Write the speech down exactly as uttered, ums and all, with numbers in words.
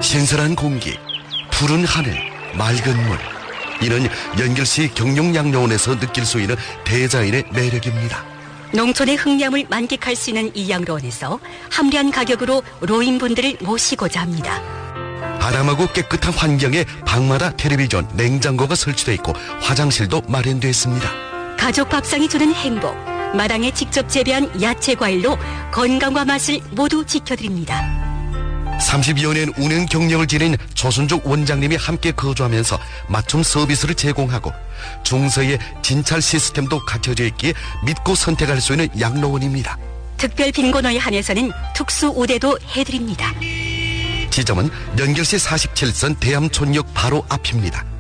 신선한 공기, 푸른 하늘, 맑은 물. 이는 연결시 경룡양로원에서 느낄 수 있는 대자연의 매력입니다. 농촌의 흑량을 만끽할 수 있는 이 양로원에서 합리한 가격으로 노인분들을 모시고자 합니다. 아담하고 깨끗한 환경에 방마다 텔레비전, 냉장고가 설치되어 있고 화장실도 마련되어 있습니다. 가족 밥상이 주는 행복, 마당에 직접 재배한 야채 과일로 건강과 맛을 모두 지켜드립니다. 삼십여 년 운영 경력을 지닌 조순족 원장님이 함께 거주하면서 맞춤 서비스를 제공하고 중서의 진찰 시스템도 갖춰져 있기에 믿고 선택할 수 있는 양로원입니다. 특별 빈곤어에 한해서는 특수 우대도 해드립니다. 지점은 연결시 사십칠 선 대암촌역 바로 앞입니다.